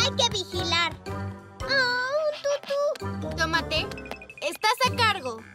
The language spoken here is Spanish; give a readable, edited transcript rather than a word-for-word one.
Hay que vigilar. ¡Oh, un tutú! Tómate. Estás a cargo.